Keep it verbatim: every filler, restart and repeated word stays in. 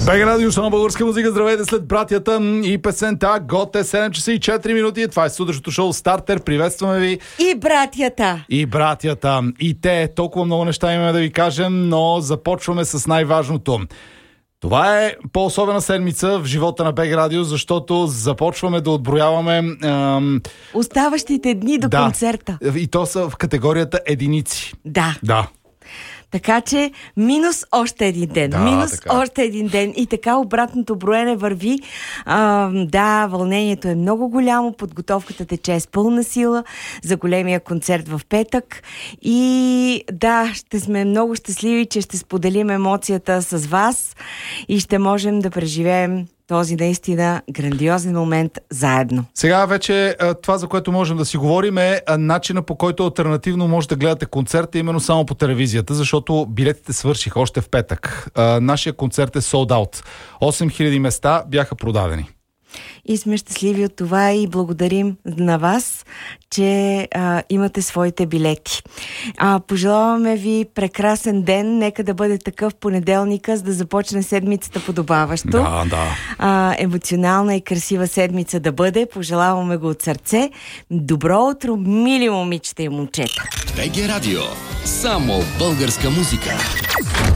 БГ Радио, шоу на българска музика. Здравейте след братята и песента Готе, седем часа и четири минути. Това е сутрешното шоу Стартер. Приветстваме ви. И братята. И братята. И те. Толкова много неща имаме да ви кажем, но започваме с най-важното. Това е по-особена седмица в живота на БГ Радио, защото започваме да отброяваме ам... оставащите дни до да, концерта. И то са в категорията единици. Да. Да. Така че минус още един ден, да, минус така. още един ден и така обратното броене върви. А, да, вълнението е много голямо, подготовката тече с пълна сила за големия концерт в петък и да, ще сме много щастливи, че ще споделим емоцията с вас и ще можем да преживеем този наистина грандиозен момент заедно. Сега вече това, за което можем да си говорим, е начина, по който алтернативно може да гледате концерта именно само по телевизията, защото билетите свършиха още в петък. Нашия концерт е sold out. осем хиляди места бяха продадени. И сме щастливи от това и благодарим на вас, че а, имате своите билети. А, пожелаваме ви прекрасен ден. Нека да бъде такъв понеделника, за да започне седмицата подобаващо. Да, да. А, емоционална и красива седмица да бъде. Пожелаваме го от сърце. Добро утро, мили момичета и момчета. БГ Радио. Само българска музика.